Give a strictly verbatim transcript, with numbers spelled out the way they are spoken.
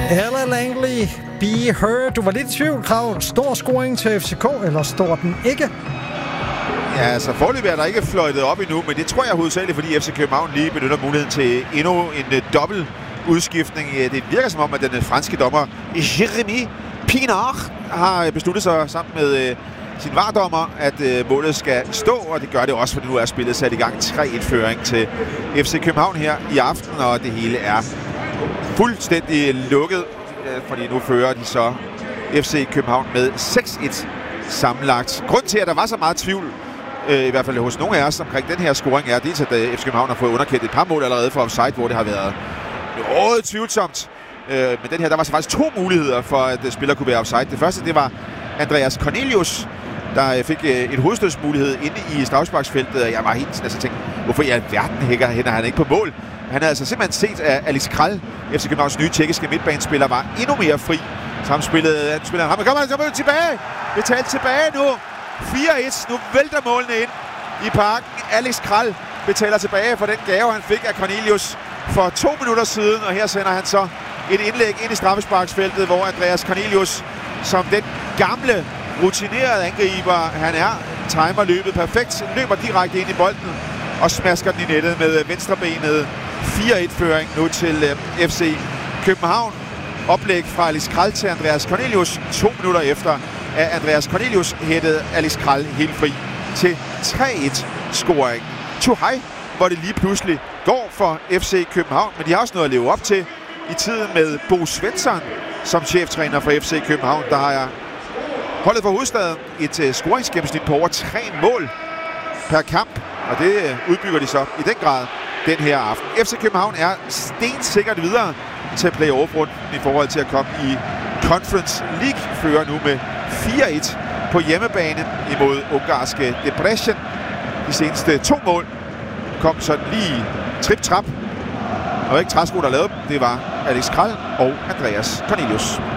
Ella Langley, Be Her. Du var lidt i tvivl, Krav. Stor scoring til F C K, eller står den ikke? Ja, altså foreløbig er der ikke fløjtet op endnu, men det tror jeg hovedsageligt, fordi F C København lige benytter muligheden til endnu en uh, dobbelt udskiftning. Det virker som om, at den uh, franske dommer Jérémy Pinard har besluttet sig sammen med uh, sin vardommer, at uh, målet skal stå, og det gør det også, fordi nu er spillet sat i gang. tre et-føring til F C København her i aften, og det hele er fuldstændig lukket, fordi nu fører de så F C København med seks et sammenlagt. Grund til, at der var så meget tvivl, øh, i hvert fald hos nogle af os omkring den her scoring, er dels, at F C København har fået underkendt et par mål allerede for offside, hvor det har været noget tvivlsomt. Øh, men den her, der var så faktisk to muligheder for, at spiller kunne være offside. Det første, det var Andreas Cornelius, der fik et hovedstødsmulighed inde i straffesparksfeltet, og jeg var helt altså tænkte, hvorfor i alverden hænger hænder han ikke på mål? Han havde altså simpelthen set, at Alex Král, F C Københavns nye tjekkiske midtbanespiller, var endnu mere fri. Så han spillede, han spillede ham, kommer han tilbage! Betalt tilbage nu! fire et, nu vælter målene ind i parken. Alex Král betaler tilbage for den gave, han fik af Cornelius for to minutter siden, og her sender han så et indlæg ind i straffesparksfeltet, hvor Andreas Cornelius, som den gamle, rutinerede angriber, han er, timer løbet perfekt, løber direkte ind i bolden og smasker den i nettet med venstrebenet. fire et-føring nu til F C København. Oplæg fra Alex Král til Andreas Cornelius. To minutter efter, at Andreas Cornelius hættede Alex Král helt fri til tre et-scoring. Tuhaj, hvor det lige pludselig går for F C København, men de har også noget at leve op til i tiden med Bo Svensson som cheftræner for F C København. Der har holdet for hovedstaden et uh, scoringsgennemsnit på over tre mål per kamp, og det uh, udbygger de så i den grad den her aften. F C København er stensikkert videre til play-off-runden i forhold til at komme i Conference League. Fører nu med fire et på hjemmebane imod ungarske Debrecen. De seneste to mål kom sådan lige trip-trap. Og ikke træsko, der lavede dem. Det var Alex Král og Andreas Cornelius.